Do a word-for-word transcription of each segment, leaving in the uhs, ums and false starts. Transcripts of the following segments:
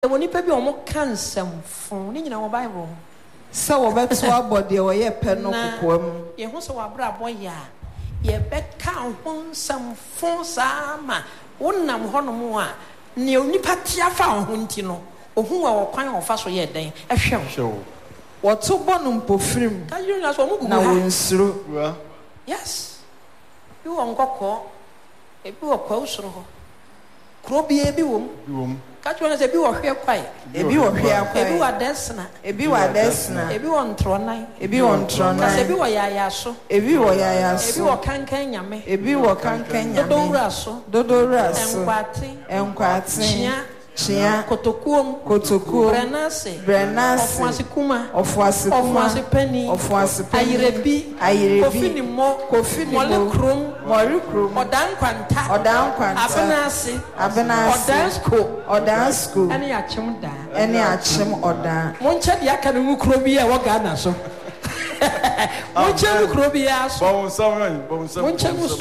When you pay your cancer phone, you know, Bible. So that's what body or ye pen no ye also a bra boy ya. Ye bet count one some phone sama. One nam honomoa. Near Nipatia found Huntino. Or who are quite of us or yet day. A show. Show. What two bonum perfume? Can you not want now wins through? Yes. You won't go call. If you are close, Croby a biwum. Catch one as a bill of hair quiet. A bill of hair quiet. A bill of desna. A bill of desna. A bill on Trona. A bill on Trona. A bill of yayaso. A bill of yayaso. A bill of cancanyame. A bill of cancanyame. Dodo raso. Dodo raso. And quati. And quati. Chia. Chia. Kotokum. Kotokum. Brenase. Brenase. Of Wasikuma. Of Wasikuma. Of Wasipeni. Of Wasipeni. Ayirebi. Ayirebi. Kofini mo. Kofini mo. Molekrum. Molekrum. Odan kwanta. Odan kwanta. Abenase. Abenase. Odan school. Odan school. Any achim da. Any achim odan. Moncha dia kanu mu krobi e wo Ghana so. Moncha mu krobi ya so. Bon sam, bon sam. Moncha mu.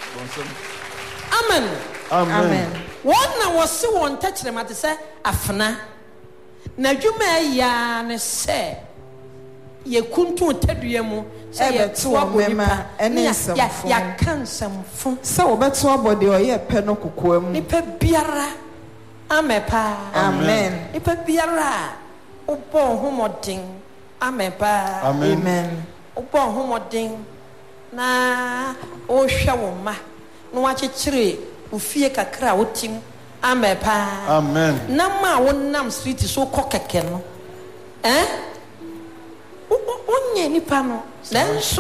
Amen. Amen. One na wose won touch them at say afna. Na dwuma ya ne se ye kuntu tadua mu se ye to abonima ene ya nsamfo. Ya kansamfo. Se obeto abode o ye pe no kokoam. Nipa biara amepa. Amen. Nipa biara obo homodin amepa. Amen. Obo homodin na o hwa wo ma no wakyekire ofie kakra wotim amepa. Amen. Na ma wonam street so kokeke no eh onye nipa no nanso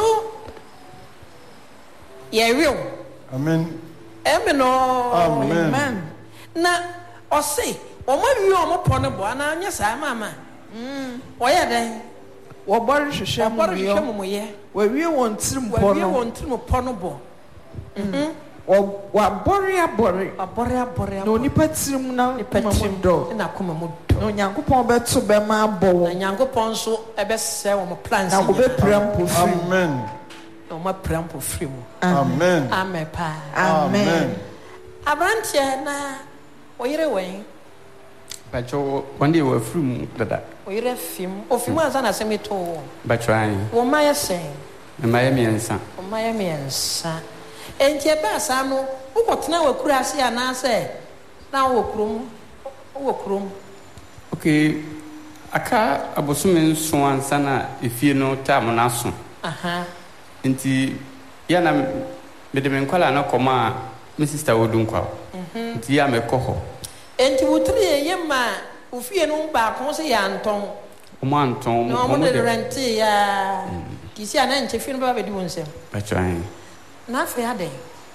ye real. Amen. Amen. Amen. Na ose o ma wi o mo pone bo ana anya sa mama mm o ye den wo bori hwehwe mu bori hwehwe mu ye we wi won tirim po no we wi won tirim po no bo mhm wo wa bori abori abori abori no nipa tirim na nipa tirim do na koma mu do no nyankopon beto be ma bo na nyankopon so ebe se wo mo plans na go be pram po free. Amen. No ma pram po free mu. Amen. Amen pa. Amen. Abrantie na oyire wen Bacho one day we free dada. Oyire fim ofim anza na semeto Bachwan. wo maye sen Me maye miensa. wo maye miensa enti ebe asa no ukotena wakura ase ana se na wo krom wo krom. Okay. Aka abosome nso ansa na efie no tam na so. Aha. Enti ya na me de me nkwala na koma me sister wodunkwa. Mhm. Enti ya me koho. Enti wutri ye ma ofie no ba kon se ya nton. Omo anton No mo de rent ya. Kisi ana nche fie no ba be di wonsem. Bachwan. Na fe ade.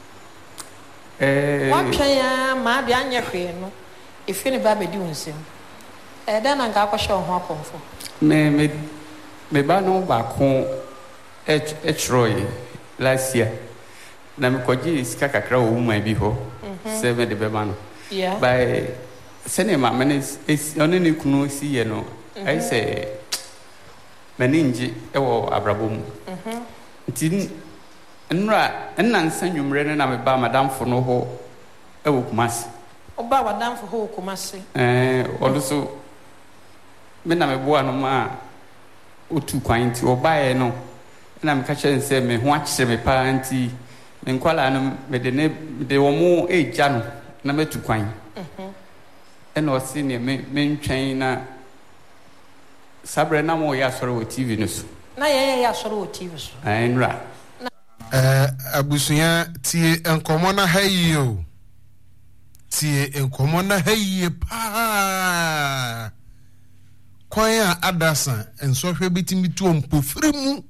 Eh. Wa twan ya ma de anya hwe no. Efie no ba be di wonsem. Eh da na nga akɔhye ho akomfo. Me me me ba no ba ko e etroy last year. Na me kwaji sika kakra wo mu bi ho. Se me de be ba no. Yeah. By cinema man is only ni kunu si ye no. I say maninji e wo abrabo mu. Mhm. Nti nra nna nsanyumre na me ba madam fo no ho e wo Kumasi. Oba wadam fo ho Kumasi. Eh oduso me na me boa no ma otu kwan nti obae no na me ka kire nse me ho akire me pa nti me nkwala no me de ne de wo mu eja no na metu kwan. Mhm. E na osi ne me mentwen na sabre na mo ya soro wo T V no so. Na ye ya soro wo T V so. Ai nra. Eh abusuya tie enkomo na hayi o. Tie enkomo na hayi pa. Kwanya adasa ensohwe bitimi tu ompofiri mu.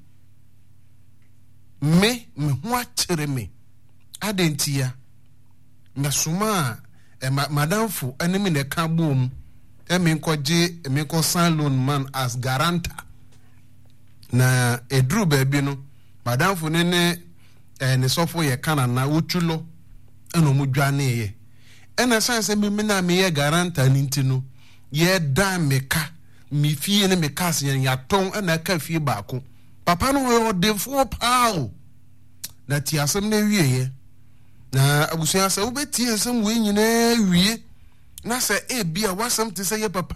Me me ho akere me. Adentia. Mesuma e madamfo enemi ne ka bom e me nkoje e me ko san loan man as guarantor na edru baabi no madamfo ne ne e ne sofo ye kana na otulo eno mudwane ye ena sanse me me na me ye guarantor ninti no ye da me ka mi fie ne me ka se ya ton ena ka fie baako papa no wo defo pao na ti asem na wie ye na abusuya sa obetie nsem we nyina wie na sɛ ebi a wasɛm te sɛ yɛ papa